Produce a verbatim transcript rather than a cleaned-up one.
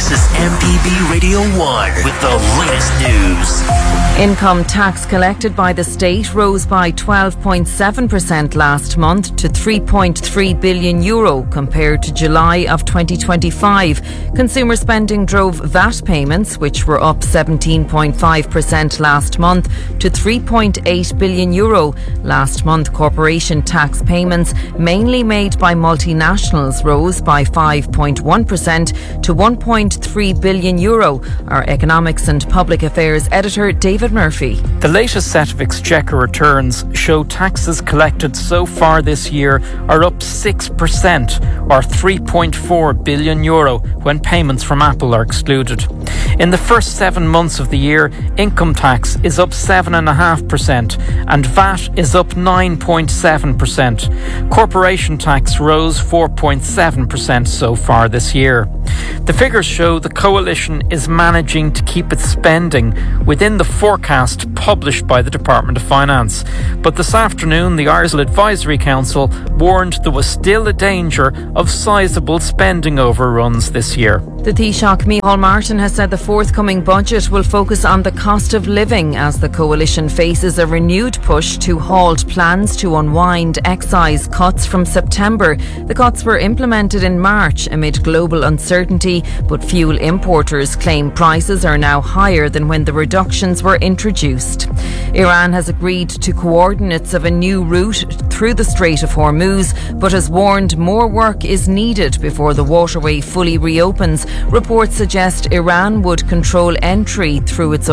This is M P B Radio one with the latest news. Income tax collected by the state rose by twelve point seven percent last month to three point three billion euro compared to July of twenty twenty-five. Consumer spending drove V A T payments, which were up seventeen point five percent last month, to three point eight billion euro. Last month, corporation tax payments, mainly made by multinationals, rose by five point one percent to one point three billion euro. Our Economics and Public Affairs editor, David Murphy. The latest set of Exchequer returns show taxes collected so far this year are up six percent, or three point four billion euro, when payments from Apple are excluded. In the first seven months of the year, income tax is up seven point five percent and V A T is up nine point seven percent. Corporation tax rose four point seven percent so far this year. The figures show the coalition is managing to keep its spending within the forecast published by the Department of Finance. But this afternoon, the Irsle Advisory Council warned there was still a danger of sizable spending overruns this year. The Taoiseach Micheál Martin has said the forthcoming budget will focus on the cost of living as the coalition faces a renewed push to halt plans to unwind excise cuts from September. The cuts were implemented in March amid global uncertainty, but fuel importers claim prices are now higher than when the reductions were introduced. Iran has agreed to coordinates of a new route through the Strait of Hormuz, but has warned more work is needed before the waterway fully reopens. Reports suggest Iran would control entry through its